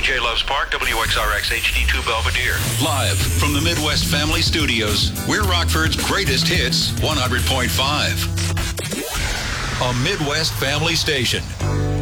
DJ Loves Park, WXRX HD2 Belvedere. Live from the Midwest Family Studios, we're Rockford's greatest hits, 100.5. A Midwest Family Station.